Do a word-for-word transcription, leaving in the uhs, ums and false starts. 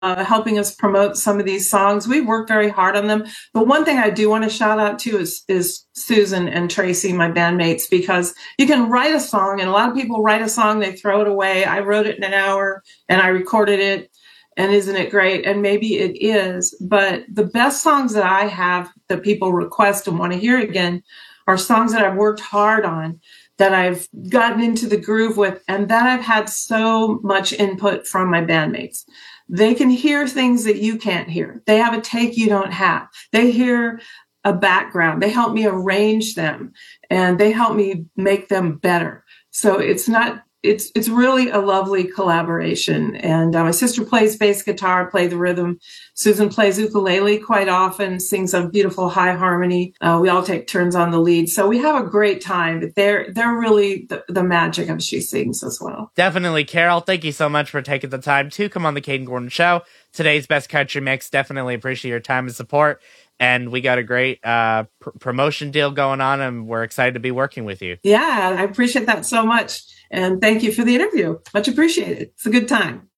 uh, helping us promote some of these songs. We worked very hard on them. But one thing I do want to shout out to is, is Susan and Tracy, my bandmates, because you can write a song, and a lot of people write a song, they throw it away. I wrote it in an hour and I recorded it. And isn't it great? And maybe it is. But the best songs that I have that people request and want to hear again are songs that I've worked hard on, that I've gotten into the groove with, and that I've had so much input from my bandmates. They can hear things that you can't hear. They have a take you don't have. They hear a background. They help me arrange them, and they help me make them better. So it's not, it's it's really a lovely collaboration. And uh, my sister plays bass guitar, I play the rhythm. Susan plays ukulele quite often, sings a beautiful high harmony. Uh, we all take turns on the lead. So we have a great time, but they're, they're really the, the magic of She Sings as well. Definitely, Carol. Thank you so much for taking the time to come on the Kayden Gordon Show. Today's Best Country Mix. Definitely appreciate your time and support. And we got a great uh, pr- promotion deal going on, and we're excited to be working with you. Yeah, I appreciate that so much. And thank you for the interview. Much appreciated. It's a good time.